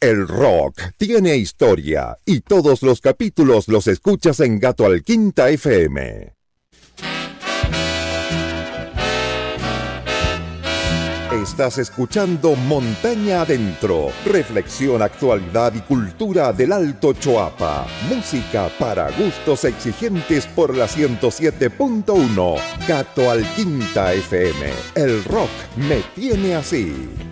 El rock tiene historia y todos los capítulos los escuchas en Gato al Quinta FM. Estás escuchando Montaña Adentro, reflexión, actualidad y cultura del Alto Choapa. Música para gustos exigentes por la 107.1. Gato al Quinta FM. El rock me tiene así.